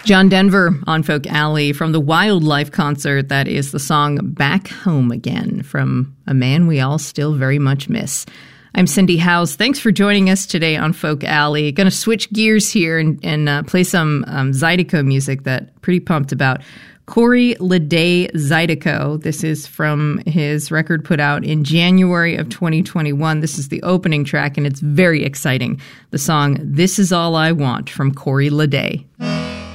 John Denver on Folk Alley from the Wildlife concert. That is the song Back Home Again from a man we all still very much miss. I'm Cindy Howes. Thanks for joining us today on Folk Alley. Going to switch gears here and play some Zydeco music that I'm pretty pumped about. Corey LeDay Zydeco. This is from his record put out in January of 2021. This is the opening track, and it's very exciting. The song This Is All I Want from Corey LeDay.